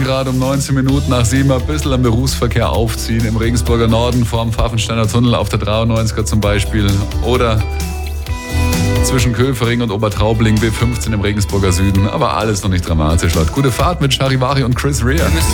gerade um 19 Minuten nach 7 ein bisschen am Berufsverkehr aufziehen. Im Regensburger Norden vorm Pfaffensteiner Tunnel auf der 93er zum Beispiel. Oder zwischen Köfering und Obertraubling B15 im Regensburger Süden. Aber alles noch nicht dramatisch, Leute. Gute Fahrt mit Charivari und Chris Rea.